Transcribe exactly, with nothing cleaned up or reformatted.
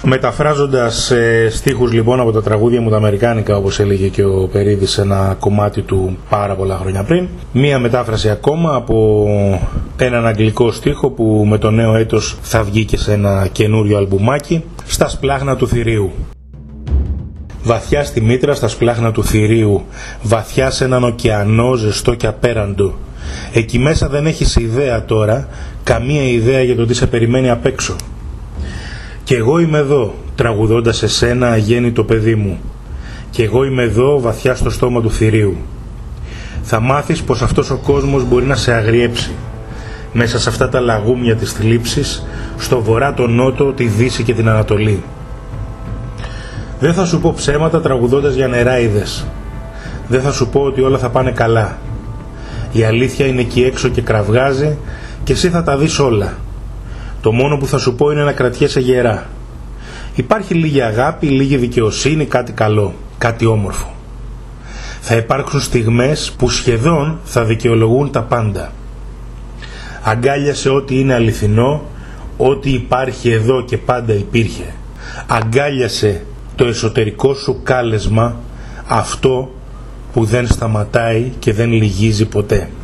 Μεταφράζοντας ε, στίχους λοιπόν από τα τραγούδια μου τα αμερικάνικα, όπως έλεγε και ο Περίδης σε ένα κομμάτι του πάρα πολλά χρόνια πριν, μία μετάφραση ακόμα από έναν αγγλικό στίχο που με το νέο έτος θα βγει και σε ένα καινούριο αλμπουμάκι, «Στα σπλάχνα του θηρίου». Βαθιά στη μήτρα, στα σπλάχνα του θηρίου, βαθιά σε έναν ωκεανό ζεστό και απέραντο. Εκεί μέσα δεν έχεις ιδέα τώρα, καμία ιδέα για το τι σε περιμένει απ' έξω. Κι εγώ είμαι εδώ, τραγουδώντας εσένα αγέννητο παιδί μου. Κι εγώ είμαι εδώ, βαθιά στο στόμα του θηρίου. Θα μάθεις πως αυτός ο κόσμος μπορεί να σε αγριέψει. Μέσα σε αυτά τα λαγούμια της θλίψης, στο βορρά, τον νότο, τη δύση και την ανατολή. Δεν θα σου πω ψέματα τραγουδώντας για νεράιδες. Δεν θα σου πω ότι όλα θα πάνε καλά. Η αλήθεια είναι εκεί έξω και κραυγάζει και εσύ θα τα δεις όλα. Το μόνο που θα σου πω είναι να κρατιέσαι γερά. Υπάρχει λίγη αγάπη, λίγη δικαιοσύνη, κάτι καλό, κάτι όμορφο. Θα υπάρξουν στιγμές που σχεδόν θα δικαιολογούν τα πάντα. Αγκάλιασε ό,τι είναι αληθινό, ό,τι υπάρχει εδώ και πάντα υπήρχε. Αγκάλιασε το εσωτερικό σου κάλεσμα, αυτό που δεν σταματάει και δεν λυγίζει ποτέ.